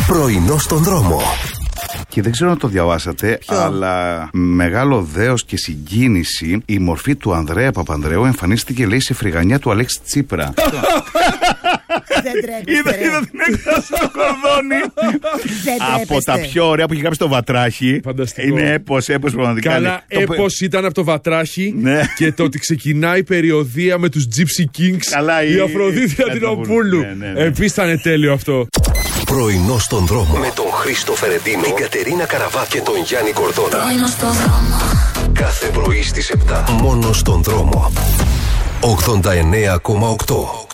Πρωινό στον δρόμο. Και δεν ξέρω αν το διαβάσατε, αλλά μεγάλο δέος και συγκίνηση, η μορφή του Ανδρέα Παπανδρέου εμφανίστηκε, λέει, σε φρυγανιά του Αλέξη Τσίπρα. Δεν τρέπεστε. Είδα την έκδοση στο κορδόνι. Από τα πιο ωραία που είχε γράψει το Βατράχι. Φανταστικό. Είναι έπος πραγματικά. Καλά, έπος ήταν από το Βατράχι. Ναι. Και το ότι ξεκινάει η περιοδία με τους Gypsy Kings. Καλά, η Αφροδίτη Αντινοπούλου. Ναι. Επίσης ήταν τέλειο αυτό. Πρωινό στον δρόμο. Με τον Χρήστο Φερεντίνο, την Κατερίνα Καραβά και τον Γιάννη Κορδόνα. Πρωινό στον δρόμο. Κάθε πρωί στις 7. Μόνο στον δρόμο. 89,8.